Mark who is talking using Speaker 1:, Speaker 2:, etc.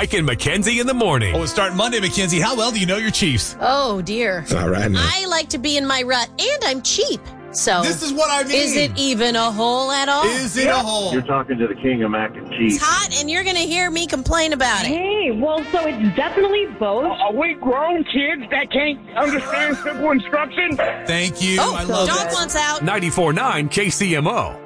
Speaker 1: Mike and Mackenzie in the morning.
Speaker 2: Oh, it's starting Monday, Mackenzie. How well do you know your Chiefs?
Speaker 3: Oh, dear.
Speaker 4: All right, now.
Speaker 3: I like to be in my rut, and I'm cheap. So
Speaker 2: This is what I mean.
Speaker 3: is it even a hole at all?
Speaker 2: Is it a hole?
Speaker 5: You're talking to the king of mac and cheese.
Speaker 3: It's hot, and you're going to hear me complain about it.
Speaker 6: Hey, well, so it's definitely both.
Speaker 7: Are we grown kids that can't understand simple instructions?
Speaker 2: Thank you.
Speaker 3: Oh,
Speaker 2: I love
Speaker 3: dog
Speaker 2: it.
Speaker 3: wants out.
Speaker 1: 94.9 KCMO.